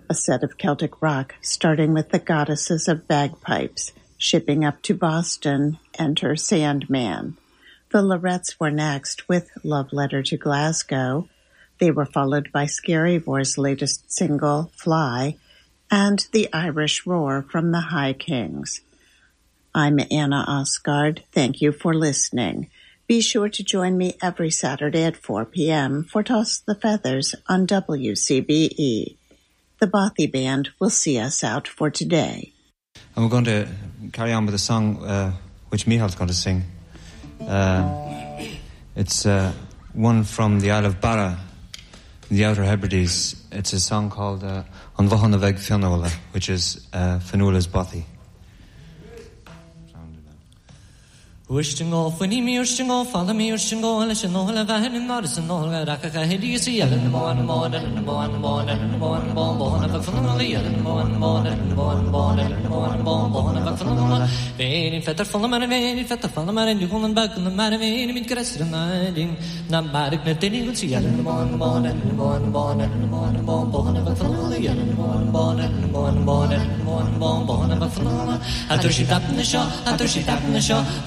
a set of Celtic rock, starting with the Goddesses of Bagpipes. Shipping up to Boston, enter Sandman. The Lorettes were next with Love Letter to Glasgow. They were followed by Scaryvor's latest single, Fly, and The Irish Roar from the High Kings. I'm Anna Osgard. Thank you for listening. Be sure to join me every Saturday at 4 p.m. for Toss the Feathers on WCBE. The Bothy Band will see us out for today. And we're going to carry on with a song which Michael's going to sing. It's one from the Isle of Barra, in the Outer Hebrides. It's a song called An Bhothan a Bheith Fionnuala, which is Fionnuala's Bothy. Wishtingo, funny me, Urstingo, follow me, Urstingo, Lishinola, Van, and Modisanola, Raka, Hideous, and the Bon, and the Bon, and the Bon, and the Bon, and the Bon, of a Fionnuala, and the Bon, and the Bon, and the Bon, and the Bon, and the Bon, of a Fionnuala, Vain, Fetter, Fullerman, and Vain, Fetter, Fullerman, and you hold back on the man of Vain, and Crest and Niding, Nambatic, Netting, and see, and the Bon, and the Bon, and the Bon, and the Bon, and the Bon, and the Bon, of a Fionnuala, and the Bon, and the Bon, and the Bon, and the Bon, and the Bon, of a Fionnuala, after she tapped in the shaw, after she tapped in the shaw,